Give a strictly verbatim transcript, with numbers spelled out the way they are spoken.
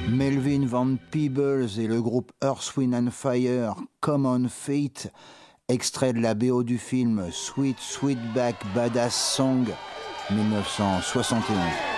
Melvin Van Peebles et le groupe Earth, Wind and Fire, Common Fate, extrait de la B O du film Sweet Sweetback Badass Song, mille neuf cent soixante et onze.